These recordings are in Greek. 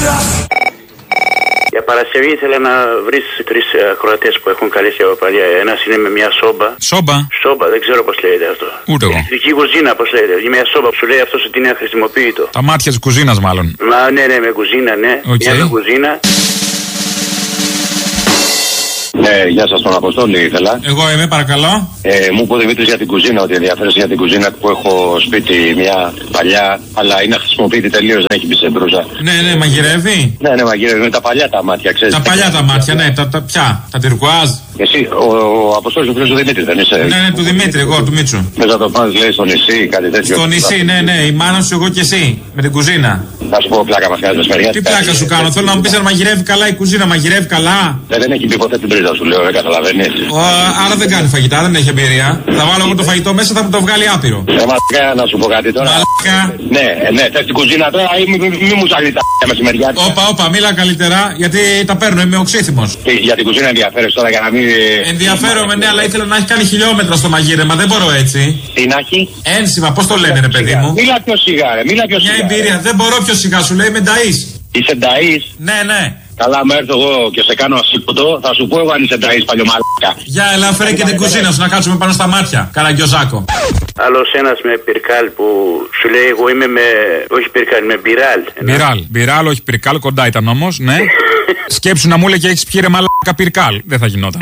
Για Παρασκευή ήθελα να βρεις 3 ακροατές που έχουν καλέσει από παλιά. Ένας είναι με μια σόμπα. Σόμπα? Σόμπα, δεν ξέρω πώς λέγεται αυτό. Ούτε εγώ. Δική κουζίνα, πώς λέγεται. Μια σόμπα που σου λέει αυτός ότι είναι αχρησιμοποιητό. Τα μάτια της κουζίνας, μάλλον. Μα ναι, με κουζίνα, ναι. Okay. Μια κουζίνα. Ναι, γεια σας, τον Αποστόλη ήθελα. Εγώ είμαι, παρακαλώ. Μου είπε ο Δημήτρης για την κουζίνα, ότι ενδιαφέρεσαι για την κουζίνα που έχω σπίτι μια παλιά, αλλά είναι αχρησιμοποιητή τελείως, δεν έχει μπει σε μπρούζα. Ναι, μαγειρεύει. Ναι, μαγειρεύει με τα παλιά τα μάτια, ξέρεις. Τα παλιά τα μάτια, ναι, ποια, τα τυρκουάζ. Εσύ, ο Αποστόλης, ο φίλος του Δημήτρη, δεν είσαι? Ναι, του Δημήτρη, εγώ, του Μίτσου. Θες να το πας, λέει, στο νησί, κάτι τέτοιο? Στο νησί, ναι, η μάνα σου, εγώ και εσύ, με την κουζίνα. Να σου πω, πλάκα μας κάνεις μεσημεριά. Τι πλάκα σου κάνω, θέλω να μου πεις αν μαγειρεύει καλά η κουζίνα, μαγειρεύει καλά. Δεν έχει μπει ποτέ την πρίζα, σου λέω, δεν καταλαβαίνεις. Άρα δεν κάνει φαγητά, δεν έχει εμπειρία. Θα βάλω εγώ το φαγητό μέσα, θα μου το βγάλει άπειρο. Μαλάκα, να σου πω κάτι τώρα. Μαλάκα. Ναι, θες την κουζίνα τώρα ή μη μου σαλεί τα μεσημεριά. Όπα, μίλα καλύτερα, γιατί τα παίρνω, είμαι οξύθυμος. Για την κουζίνα ενδιαφέρεσαι τώρα για να μην. Ενδιαφέρομαι, ναι, αλλά ήθελα να έχει κάνει χιλιόμετρα στο μαγείρεμα, δεν μπορώ έτσι. Τι να έχει? Ένσημα, πώς το λένε, ρε παιδί μου. Μίλα πιο σιγά, ρε, μίλα πιο σιγά. Μια εμπειρία, δεν μπορώ πιο σιγά, σου λέει, είμαι νταΐς. Είσαι νταΐς? Ναι. Καλά, άμα έρθω εγώ και σε κάνω ασύποτο, θα σου πω εγώ αν είσαι νταΐς, παλιωμαλάκα. Για έλα, φέρε και την κουζίνα σου να κάτσουμε πάνω στα μάτια. Καραγκιόζάκο. Άλλος ένας με πυρκάλ που σου λέει εγώ είμαι με. Όχι πυρκάλ, με μπιράλ. Μπιράλ, όχι πυρκάλ, κοντά ήταν όμως, ναι. Σκέψου να μου λέει και έχεις πιει ρε μαλάκα πυρκάλ. Δεν θα γινόταν.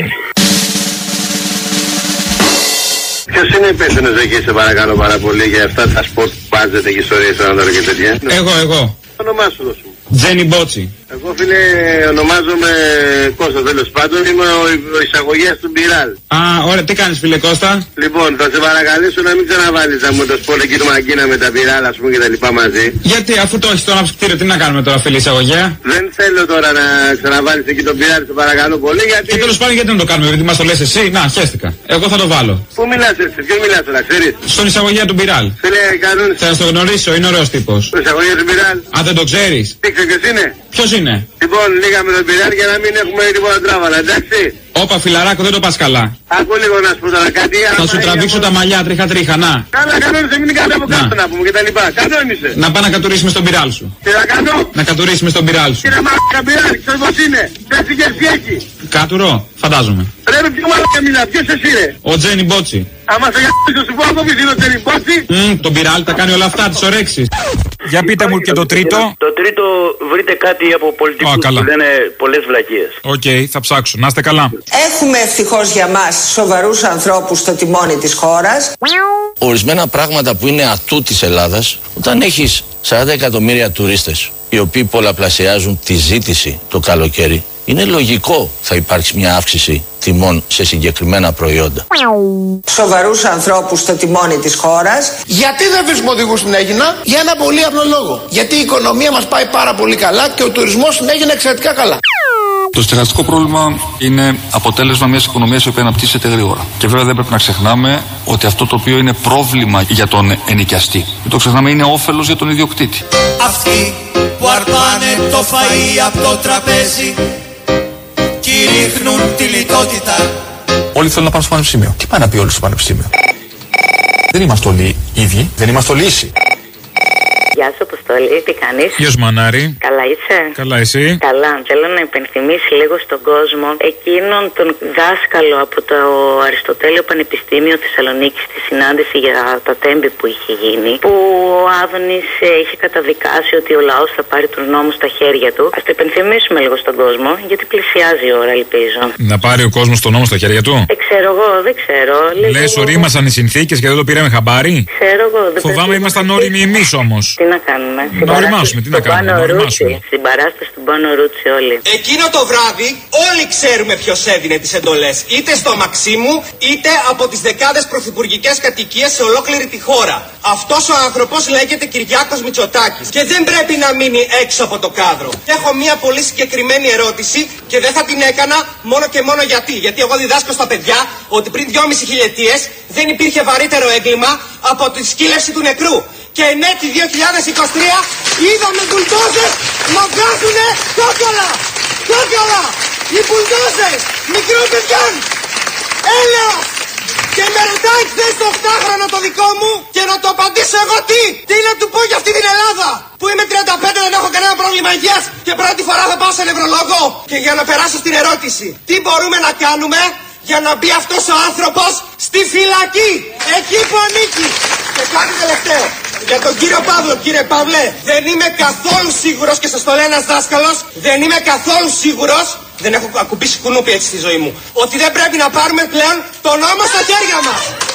Ποιος είναι υπεύθυνος εκεί, σε παρακαλώ πάρα πολύ, για αυτά τα σπορτ που βάζετε και ιστορίες ανάδορα και τέτοια? Εγώ. Το όνομά σου δώσου μου. Τζένι Μπότσι. Εγώ, φίλε, ονομάζομαι Κώστα, τέλος πάντων, είμαι ο εισαγωγέας του Μπιράλ. Α, ωραία, τι κάνεις, φίλε Κώστα? Λοιπόν, θα σε παρακαλέσω να μην ξαναβάλεις να μου το σπορ εκεί το μαγκίνα με τα Μπιράλ, ας πούμε, και τα λοιπά μαζί. Γιατί, αφού το έχεις το αναψυκτήριο, τι να κάνουμε τώρα, φίλε εισαγωγέα? Δεν θέλω τώρα να ξαναβάλεις εκεί το Μπιράλ, σε παρακαλώ πολύ, γιατί. Και τέλος πάντων, γιατί να το κάνουμε, επειδή μας το λες εσύ? Να, χαίστηκα. Εγώ θα το βάλω. Πού μιλάς έτσι, ποιον μιλάς τώρα, ξέρεις? Στον εισαγωγέα του Μπιράλ. Φίλε, κανόνες. Θα το γνωρίσω, είναι ωραίος τύπος. Ο εισαγωγέας του Μπιράλ. Αν δεν το ξέρεις. Τι ξέρεις ποιος είναι? Ποιος είναι? Λοιπόν, λίγαμε τον Μπιράλ για να μην έχουμε τίποτα τράβαλα, εντάξει? Όπα, φιλαράκο, δεν το πας καλά. Άκου λίγο να σου πω τώρα κάτι. Θα σου τραβήξω τα μαλλιά, τρίχα, να. Καλά, κανόνισε, μην κάνει από κάτω να πούμε και τα λοιπά. Κανόνισε. Να πάω να κατουρίσουμε στον πυράλ σου. Τι να κάνω? Να κατουρίσουμε στον πυράλ σου. Κύριε μαλάκα Μπιράλ, ξέρεις πως είναι? Πες και εσύ έχει. Κάτουρο, φαντάζομαι. Ρε με ποιο μαλάκα μιλά, ποιος εσύ ρε? Ο Τζένι Μπότσι. Άμα σε γαμίσω σου πω εγώ ποιος είναι ο Τζένι Μπότσι. Τον πυράλ τα κάνει όλα αυτά, τις ορέξεις. Για πείτε μου και το τρίτο. Το τρίτο βρείτε κάτι από πολιτικούς που λένε πολλές βλακίες. Οκ, θα ψάξω. Να είστε καλά. Έχουμε ευτυχώς για μας σοβαρούς ανθρώπους στο τιμόνι της χώρας. Ορισμένα πράγματα που είναι ατού της Ελλάδας, όταν έχεις 40 εκατομμύρια τουρίστες οι οποίοι πολλαπλασιάζουν τη ζήτηση το καλοκαίρι, είναι λογικό θα υπάρξει μια αύξηση τιμών σε συγκεκριμένα προϊόντα. Σοβαρούς ανθρώπους στο τιμόνι της χώρας. Γιατί δεν βρίσκουμε οδηγούς στην Αίγινα? Για ένα πολύ απλό λόγο. Γιατί η οικονομία μας πάει πάρα πολύ καλά και ο τουρισμός στην Αίγινα εξαιρετικά καλά. Το στεγαστικό πρόβλημα είναι αποτέλεσμα μιας οικονομίας η οποία αναπτύσσεται γρήγορα. Και βέβαια δεν πρέπει να ξεχνάμε ότι αυτό το οποίο είναι πρόβλημα για τον ενοικιαστή, δεν το ξεχνάμε, είναι όφελος για τον ιδιοκτήτη. Αυτοί που αρπάνε το φαΐ από το τραπέζι και ρίχνουν τη λιτότητα. Όλοι θέλουν να πάνε στο πανεπιστήμιο. Τι πάει να πει όλοι στο πανεπιστήμιο? Δεν είμαστε όλοι ίδιοι, δεν είμαστε όλοι ίσοι. Γεια σου, Αποστόλη, τι κάνεις? Γεια σου, Μανάρη. Καλά είσαι? Καλά, εσύ? Καλά. Θέλω να υπενθυμίσει λίγο στον κόσμο εκείνον τον δάσκαλο από το Αριστοτέλειο Πανεπιστήμιο Θεσσαλονίκης στη συνάντηση για τα τέμπη που είχε γίνει. Που ο Άδωνης είχε καταδικάσει ότι ο λαός θα πάρει τους νόμους στα χέρια του. Ας το υπενθυμίσουμε λίγο στον κόσμο, γιατί πλησιάζει η ώρα, ελπίζω. Να πάρει ο κόσμος τον νόμο στα χέρια του? Ξέρω εγώ, δεν ξέρω. Λες, ορίμασαν οι συνθήκες και δεν το πήραμε χαμπάρι? Ξέρω εγώ. Φοβάμαι ήμασταν όριμοι εμείς όμως. Τι να κάνουμε? Να οριμάσουμε, τι να κάνουμε? Στην παράσταση του Πάνο Ρούτσι όλοι. Εκείνο το βράδυ όλοι ξέρουμε ποιος έδινε τις εντολές. Είτε στο Μαξίμου, είτε από τις δεκάδες πρωθυπουργικές κατοικίες σε ολόκληρη τη χώρα. Αυτός ο άνθρωπος λέγεται Κυριάκος Μητσοτάκης και δεν πρέπει να μείνει έξω από το κάδρο. Έχω μια πολύ συγκεκριμένη ερώτηση και δεν θα την έκανα μόνο και μόνο γιατί. Γιατί εγώ διδάσκω στα παιδιά ότι πριν 2,5 χιλιετίες δεν υπήρχε βαρύτερο έγκλημα από τη σκύλευση του νεκρού. Και εν έτη 2023 είδαμε μπουλντόζες να βγάζουνε κόκκαλα! Κόκκαλα! Οι μπουλντόζες μικρών παιδιών! Έλεος! Και με ρωτάει χθες το 8χρονο το δικό μου και να το απαντήσω εγώ τι να του πω για αυτή την Ελλάδα. Που είμαι 35, δεν έχω κανένα πρόβλημα υγείας και πρώτη φορά θα πάω σε νευρολόγο. Και για να περάσω στην ερώτηση, τι μπορούμε να κάνουμε για να μπει αυτός ο άνθρωπος στη φυλακή, εκεί που ανήκει. Και κάτι τελευταίο, για τον κύριο Παύλο. Κύριε Παύλε, δεν είμαι καθόλου σίγουρος, και σας το λέει ένας δάσκαλος, δεν είμαι καθόλου σίγουρος, δεν έχω ακουμπήσει κουνούπι έτσι στη ζωή μου, ότι δεν πρέπει να πάρουμε πλέον τον νόμο στα χέρια μας.